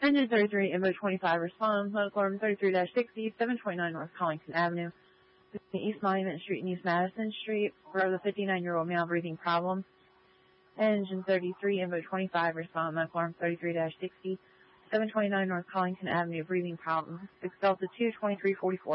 Engine 33, Invo 25, respond. Medical Alarm 33-60, 729 North Collington Avenue. East Monument Street and East Madison Street. Row the 59-year-old male breathing problems. Engine 33, Invo 25, respond. Medical Alarm 33-60, 729 North Collington Avenue, breathing problems. 6 Delta 2, 2344.